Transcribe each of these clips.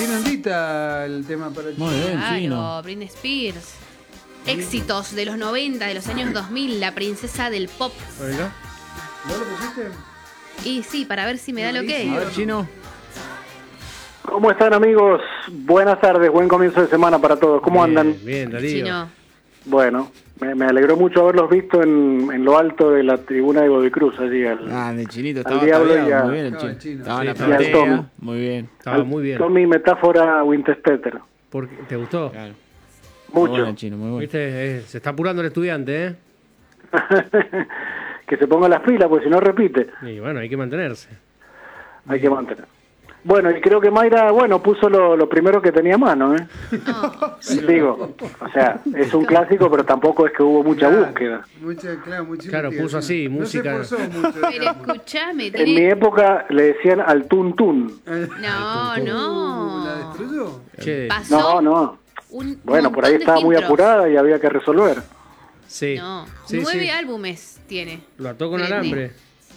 Tiene ondita el tema para Chino. Muy bien, Claro, Chino. Britney Spears. Éxitos de los 90, de los años 2000, la princesa del pop. Oiga. ¿Vos lo pusiste? Y sí, para ver si me da lo A que. ver, Chino. ¿Cómo están, amigos? Buenas tardes, buen comienzo de semana para todos. ¿Cómo andan? Bien, Darío. Chino. Bueno, me alegró mucho haberlos visto en lo alto de la tribuna de Godicruz allí. De Chinito, al estaba diablo tabiado, y a- muy bien el Estaba Chino. el Chino. Estaba en la Sí, y al Tommy. platea, muy bien. Estaba muy bien. Son mi metáfora Winchester. ¿Te gustó? Claro. Muy Mucho. bueno el Chino, muy bueno. ¿Viste? Se está apurando el estudiante, ¿eh? Que se ponga las pilas, porque si no repite. Y bueno, hay que mantenerse. Hay que mantener. Bueno, y creo que Mayra, puso lo primero que tenía a mano, ¿eh? Oh, Digo, o sea, es un clásico, pero tampoco es que hubo mucha búsqueda. Mucha Claro, puso así, no música. No se esforzó mucho. pero digamos. escuchame, En mi época le decían al tun tun. No, ¿La no. destruyó? Che, Pasó No. un Bueno, por ahí montón de estaba muy filtros. apurada y había que resolver. sí. No, Sí, 9 sí. álbumes tiene. Lo ató con Britney. alambre.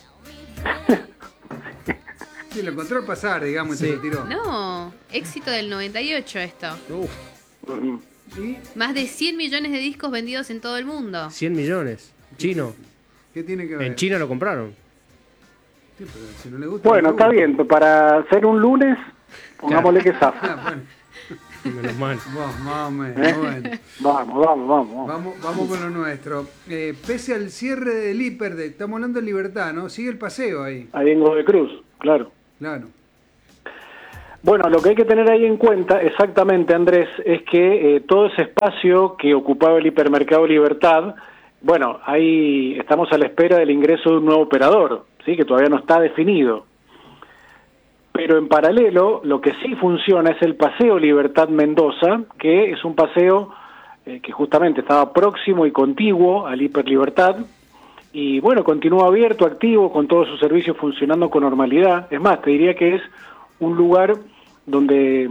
Sí, lo encontró al pasar, digamos, y Sí. se lo tiró. No, éxito del 98 esto. Uf, Ujú. ¿Y Más de 100 millones de discos vendidos en todo el mundo. 100 millones. Chino. qué tiene que ver? En China lo compraron. Sí, pero si no le gusta, Bueno, no le está gusta. bien, para hacer un lunes, pongámosle que zafa. Ah, bueno. Menos mal. Vos, más o menos, bueno. Vamos. Vamos con lo nuestro. Pese al cierre del hiper, estamos hablando de Libertad, ¿no? Sigue el paseo ahí, Ahí en Godecruz, claro. claro. Bueno, lo que hay que tener ahí en cuenta, exactamente, Andrés, es que todo ese espacio que ocupaba el hipermercado Libertad, bueno, ahí estamos a la espera del ingreso de un nuevo operador, ¿sí? Que todavía no está definido. Pero en paralelo, lo que sí funciona es el Paseo Libertad Mendoza, que es un paseo que justamente estaba próximo y contiguo al Hiper Libertad, y bueno, continúa abierto, activo, con todos sus servicios funcionando con normalidad. Es más, te diría que es un lugar donde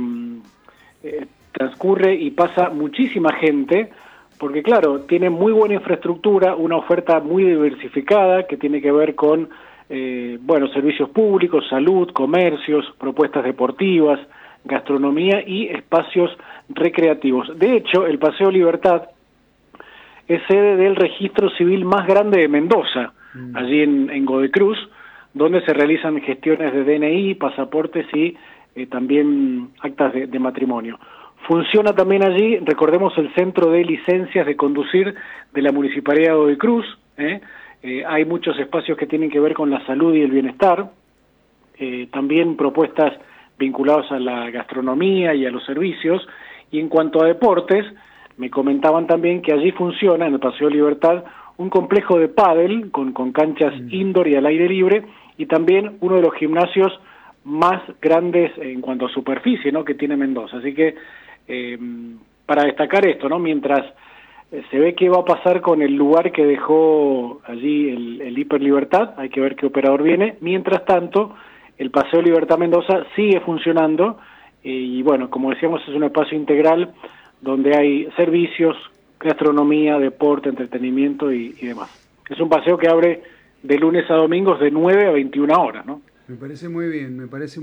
transcurre y pasa muchísima gente, porque claro, tiene muy buena infraestructura, una oferta muy diversificada que tiene que ver con servicios públicos, salud, comercios, propuestas deportivas, gastronomía y espacios recreativos. De hecho, el Paseo Libertad es sede del registro civil más grande de Mendoza, allí en Godecruz, donde se realizan gestiones de DNI, pasaportes y también actas de matrimonio. Funciona también allí, recordemos, el Centro de Licencias de Conducir de la Municipalidad de Godecruz. Hay muchos espacios que tienen que ver con la salud y el bienestar, también propuestas vinculadas a la gastronomía y a los servicios. Y en cuanto a deportes, me comentaban también que allí funciona, en el Paseo Libertad, un complejo de pádel con canchas indoor y al aire libre, y también uno de los gimnasios más grandes en cuanto a superficie, ¿no?, que tiene Mendoza. Así que para destacar esto, ¿no?, mientras se ve qué va a pasar con el lugar que dejó allí el Hiper Libertad, hay que ver qué operador viene. Mientras tanto, el Paseo Libertad Mendoza sigue funcionando y bueno, como decíamos, es un espacio integral donde hay servicios, gastronomía, deporte, entretenimiento y demás. Es un paseo que abre de lunes a domingos de 9 a 21 horas, ¿no? Me parece muy bien,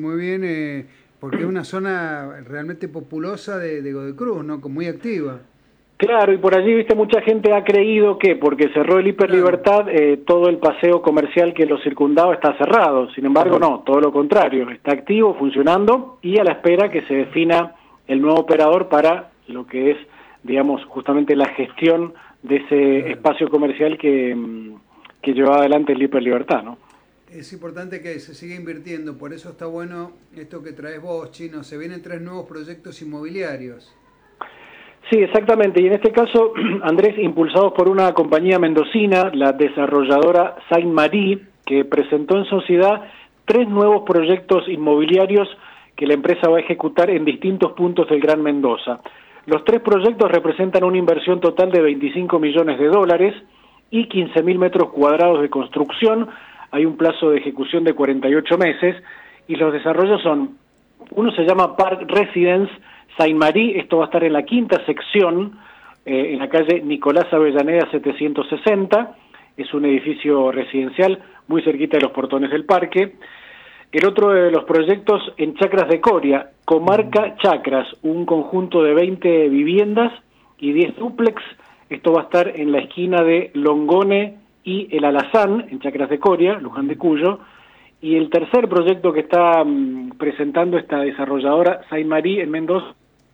porque es una zona realmente populosa de Godecruz, ¿no? Muy activa. Claro, y por allí, viste, mucha gente ha creído que porque cerró el Hiper Libertad, todo el paseo comercial que lo circundaba está cerrado. Sin embargo, no, todo lo contrario, está activo, funcionando y a la espera que se defina el nuevo operador para lo que es, digamos, justamente la gestión de ese espacio comercial que llevaba adelante el Hiper Libertad, ¿no? Es importante que se siga invirtiendo, por eso está bueno esto que traes vos, Chino. Se vienen 3 nuevos proyectos inmobiliarios. Sí, exactamente. Y en este caso, Andrés, impulsados por una compañía mendocina, la desarrolladora Saint-Marie, que presentó en sociedad 3 nuevos proyectos inmobiliarios que la empresa va a ejecutar en distintos puntos del Gran Mendoza. Los 3 proyectos representan una inversión total de $25 millones y 15.000 metros cuadrados de construcción. Hay un plazo de ejecución de 48 meses y los desarrollos son, uno se llama Park Residence Saint-Marie, esto va a estar en la 5ª sección, en la calle Nicolás Avellaneda 760, es un edificio residencial muy cerquita de los portones del parque. El otro de los proyectos en Chacras de Coria, Comarca Chacras, un conjunto de 20 viviendas y 10 dúplex. Esto va a estar en la esquina de Longone y El Alazán, en Chacras de Coria, Luján de Cuyo. Y el tercer proyecto que está presentando esta desarrolladora, Saint-Marie, en Mendoza,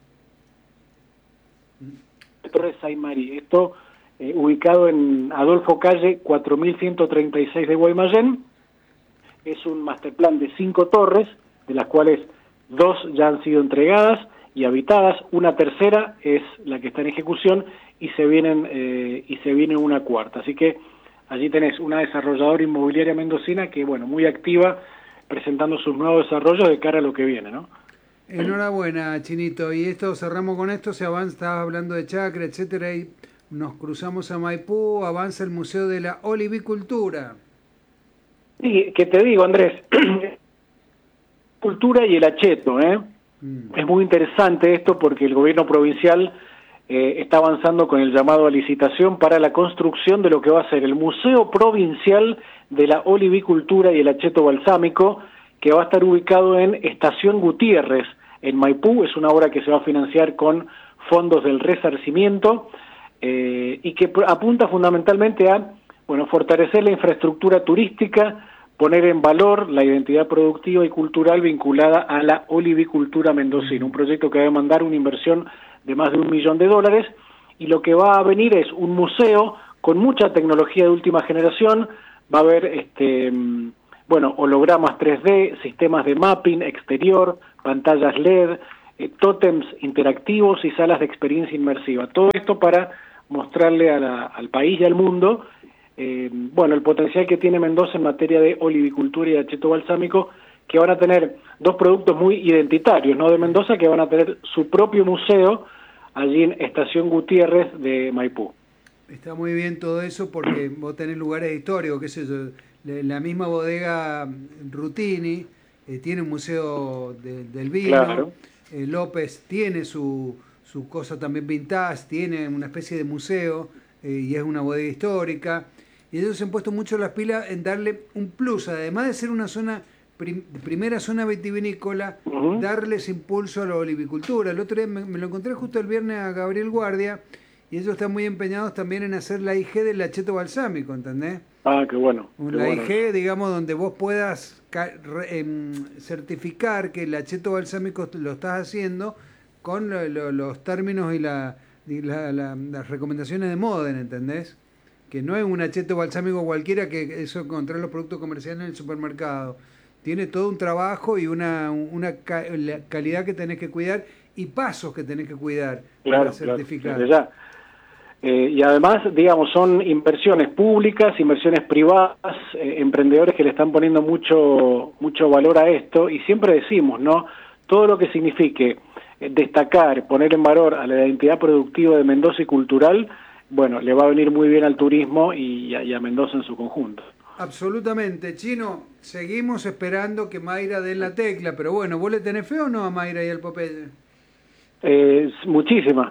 Torres Saint-Marie. Esto ubicado en Adolfo Calle 4136 de Guaymallén. Es un masterplan de 5 torres, de las cuales 2 ya han sido entregadas y habitadas. Una tercera es la que está en ejecución y se viene una cuarta. Así que allí tenés una desarrolladora inmobiliaria mendocina que, bueno, muy activa, presentando sus nuevos desarrollos de cara a lo que viene, ¿no? Enhorabuena, Chinito. Y esto, cerramos con esto, se avanza, estabas hablando de chacra, etcétera, y nos cruzamos a Maipú, avanza el Museo de la Olivicultura. Sí, que te digo, Andrés, cultura y el acheto, Es muy interesante esto porque el gobierno provincial está avanzando con el llamado a licitación para la construcción de lo que va a ser el Museo Provincial de la Olivicultura y el Acheto Balsámico, que va a estar ubicado en Estación Gutiérrez, en Maipú. Es una obra que se va a financiar con fondos del resarcimiento y que apunta fundamentalmente a fortalecer la infraestructura turística, poner en valor la identidad productiva y cultural vinculada a la olivicultura mendocina, un proyecto que va a demandar una inversión de más de $1 millón, y lo que va a venir es un museo con mucha tecnología de última generación. Va a haber hologramas 3D, sistemas de mapping exterior, pantallas LED, tótems interactivos y salas de experiencia inmersiva. Todo esto para mostrarle al país y al mundo el potencial que tiene Mendoza en materia de olivicultura y acheto balsámico, que van a tener 2 productos muy identitarios, ¿no?, de Mendoza, que van a tener su propio museo allí en Estación Gutiérrez de Maipú. Está muy bien todo eso porque vos tenés lugares históricos, qué sé yo, la misma bodega Rutini tiene un museo del vino, claro. López tiene su cosa también vintage, tiene una especie de museo y es una bodega histórica, y ellos se han puesto mucho las pilas en darle un plus, además de ser una zona primera zona vitivinícola, darles impulso a la olivicultura. El otro día me lo encontré justo el viernes a Gabriel Guardia, y ellos están muy empeñados también en hacer la IG del acheto balsámico, ¿entendés? Ah, qué bueno. La IG, digamos, donde vos puedas certificar que el acheto balsámico lo estás haciendo con los términos y las recomendaciones de Moden, ¿entendés? Que no es un acheto balsámico cualquiera, que eso encontrar los productos comerciales en el supermercado. Tiene todo un trabajo y una calidad que tenés que cuidar y pasos que tenés que cuidar para certificar. Claro, y además, digamos, son inversiones públicas, inversiones privadas, emprendedores que le están poniendo mucho valor a esto, y siempre decimos, ¿no?, todo lo que signifique destacar, poner en valor a la identidad productiva de Mendoza y cultural, le va a venir muy bien al turismo y a Mendoza en su conjunto. Absolutamente. Chino, seguimos esperando que Mayra dé la tecla, pero bueno, ¿vos le tenés fe o no a Mayra y al Popeye? Muchísima.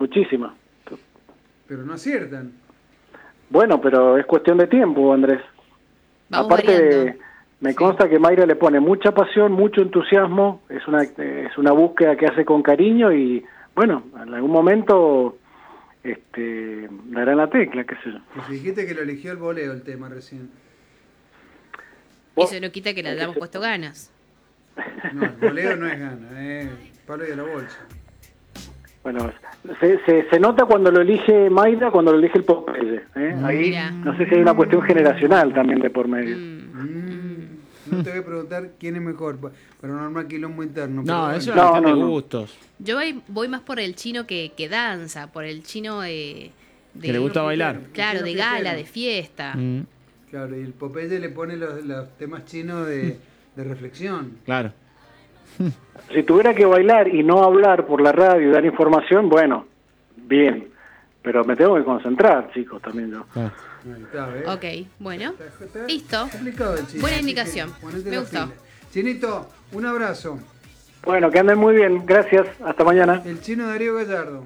Pero no aciertan. Bueno, pero es cuestión de tiempo, Andrés. Vamos Aparte, variando. me consta que Mayra le pone mucha pasión, mucho entusiasmo, es una búsqueda que hace con cariño y, en algún momento darán la tecla, qué sé yo. Pues dijiste que lo eligió el voleo el tema recién. Eso no quita que le hayamos puesto ganas. No, el voleo no es gana, palo y a la bolsa. Bueno, se nota cuando lo elige Mayra, cuando lo elige el Popeye. Ahí Mira. no sé si hay una cuestión generacional también de por medio. No te voy a preguntar quién es mejor, para no armar quilombo interno. No, pero eso bueno. es una cuestión de no. gustos. Yo voy más por el chino que danza, por el chino de Que le gusta bailar. Claro, de Fiestero. gala, de fiesta. Claro, y el Popeye le pone los temas chinos de reflexión. Claro. Si tuviera que bailar y no hablar por la radio y dar información, bien. Pero me tengo que concentrar, chicos, también yo. Ah. Ahí está, ¿ves? Ok, bueno. Está Listo. complicado el chino, Buena así que indicación. ponete Me la gustó. pila. Chinito, un abrazo. Bueno, que anden muy bien. Gracias. Hasta mañana. El chino Darío Gallardo.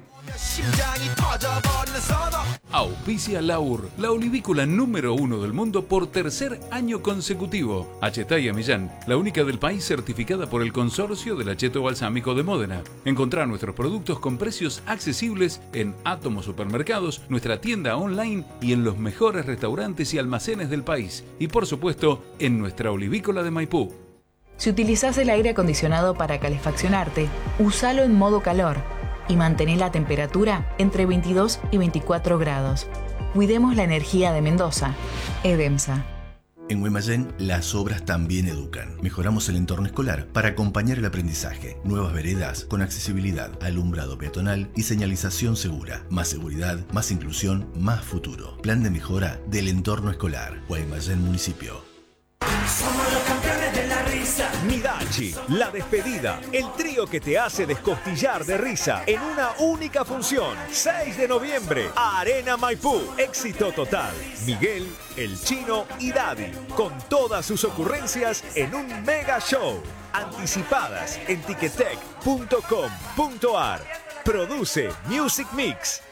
Auspicia Laur, la olivícola número 1 del mundo por tercer año consecutivo. Achetaya Millán, la única del país certificada por el Consorcio del Acheto Balsámico de Módena. Encontrá nuestros productos con precios accesibles en Átomo Supermercados, nuestra tienda online y en los mejores restaurantes y almacenes del país. Y por supuesto, en nuestra olivícola de Maipú. Si utilizás el aire acondicionado para calefaccionarte, úsalo en modo calor y mantén la temperatura entre 22 y 24 grados. Cuidemos la energía de Mendoza. EDEMSA. En Guaymallén, las obras también educan. Mejoramos el entorno escolar para acompañar el aprendizaje. Nuevas veredas con accesibilidad, alumbrado peatonal y señalización segura. Más seguridad, más inclusión, más futuro. Plan de mejora del entorno escolar. Guaymallén Municipio. Somos los campeones de la risa. Midachi, La Despedida, el trío que te hace descostillar de risa en una única función. 6 de noviembre, Arena Maipú. Éxito total. Miguel, El Chino y Daddy, con todas sus ocurrencias en un mega show. Anticipadas en ticketek.com.ar. Produce Music Mix.